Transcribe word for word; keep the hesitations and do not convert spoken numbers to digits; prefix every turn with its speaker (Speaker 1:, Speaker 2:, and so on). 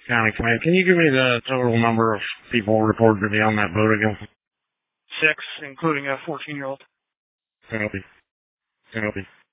Speaker 1: County Command. Can you give me the total number of people reported to be on that boat again?
Speaker 2: Six, including a fourteen-year-old.
Speaker 1: Copy. Copy.